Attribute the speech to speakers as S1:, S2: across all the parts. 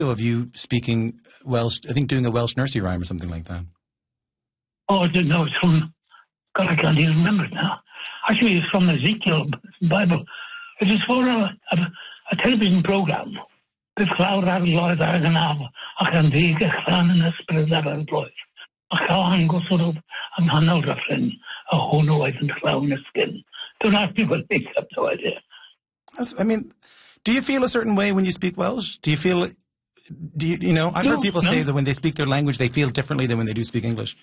S1: of you speaking Welsh, I think doing a Welsh nursery rhyme or something like that.
S2: Oh, I didn't know. It's from, God, I can't even remember it now. Actually, it's from Ezekiel Bible. It is for a television program. Bydd clawr ar loedd ag yn af, ac yn ddig eich lan yn ysbryd ar y bloedd. Ac cael angos o'r yng nghanol ryffryn, a hwnnw oedd yn llawn ysgyn. Don't ask me what makes up no idea.
S1: I mean, do you feel a certain way when you speak Welsh? Do you feel, I've heard people say that when they speak their language, they feel differently than when they do speak English.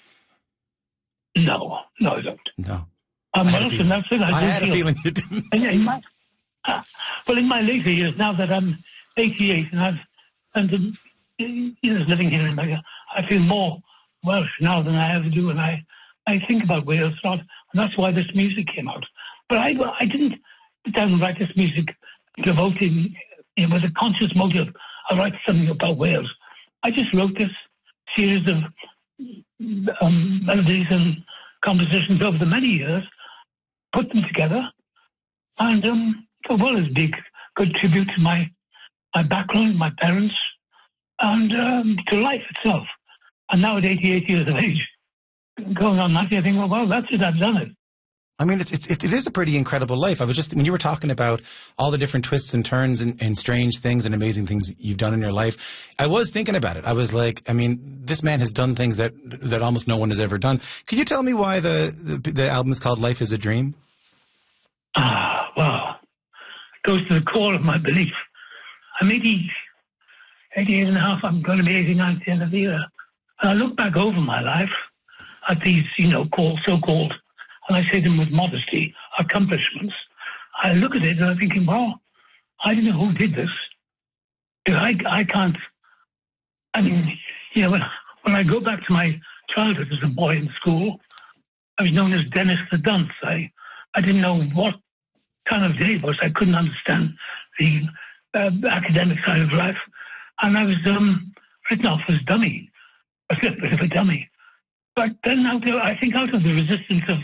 S2: No, I don't.
S1: No.
S2: I'm Welsh, and that's it.
S1: I had a feeling you didn't.
S2: Well, in my later years, now that I'm 88 and I've spent years living here in America, I feel more Welsh now than I ever do, and I think about Wales a lot, and that's why this music came out. But I didn't sit down and write this music devoting with a conscious motive. I write something about Wales. I just wrote this series of melodies and compositions over the many years, put them together, and as big good tribute to my background, my parents, and to life itself. And now at 88 years of age, going on 90, I think, well, that's it, I've done it.
S1: I mean, it is a pretty incredible life. I was just, when you were talking about all the different twists and turns and strange things and amazing things you've done in your life, I was thinking about it. I was like, I mean, this man has done things that almost no one has ever done. Could you tell me why the album is called Life is a Dream?
S2: Well, it goes to the core of my belief. I'm 88 and a half. I'm going to be 89 at the end of the year. And I look back over my life at these, so-called, and I say them with modesty, accomplishments. I look at it and I'm thinking, well, I don't know who did this. I can't. I mean, when I go back to my childhood as a boy in school, I was known as Dennis the Dunce. I didn't know what kind of day it was. I couldn't understand the academic side of life. And I was written off as dummy, a bit of a dummy. But then I think out of the resistance of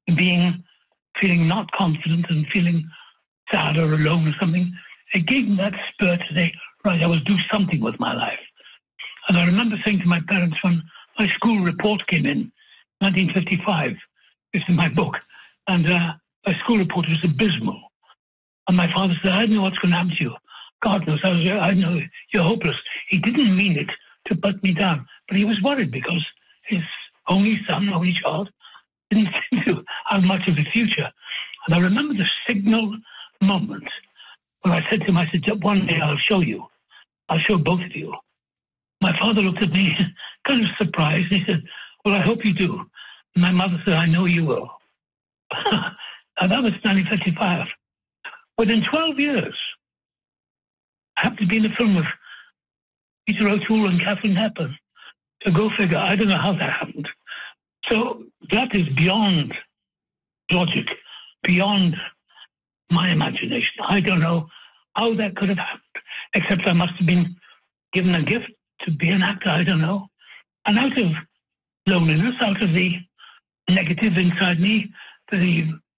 S2: feeling not confident and feeling sad or alone or something, it gave me that spur to say, right, I will do something with my life. And I remember saying to my parents when my school report came in 1955, it's in my book, and my school report was abysmal. And my father said, I don't know what's going to happen to you. God knows, I know you're hopeless. He didn't mean it to put me down, but he was worried because his only son, only child, didn't seem to have much of a future. And I remember the signal moment when I said to him, I said, one day I'll show you. I'll show both of you. My father looked at me kind of surprised. He said, well, I hope you do. And my mother said, I know you will. And that was 1955. Within 12 years, I happened to be in a film with Peter O'Toole and Katharine Hepburn. So go figure, I don't know how that happened. So that is beyond logic, beyond my imagination. I don't know how that could have happened, except I must have been given a gift to be an actor, I don't know. And out of loneliness, out of the negative inside me, the